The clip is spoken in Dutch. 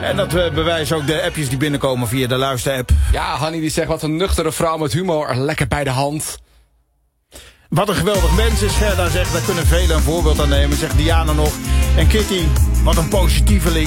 En dat bewijzen ook de appjes die binnenkomen via de luisterapp. Ja, Hanny die zegt, wat een nuchtere vrouw met humor, lekker bij de hand. Wat een geweldig mens is, Gerda zegt, daar kunnen velen een voorbeeld aan nemen. Zegt Diana nog. En Kitty, wat een positieveling.